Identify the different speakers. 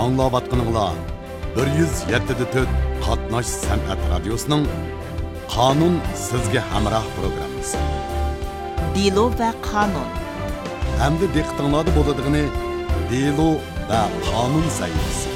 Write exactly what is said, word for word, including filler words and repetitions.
Speaker 1: Аңлаватқаныңла bir yuz yetti nokta to'rt Qatnash san'at radiosining Qonun sizga hamroh programmasi.
Speaker 2: Dilo va qonun.
Speaker 1: Hamda diqqatinglarda bo'ladigani Dilo va qonun saytisi.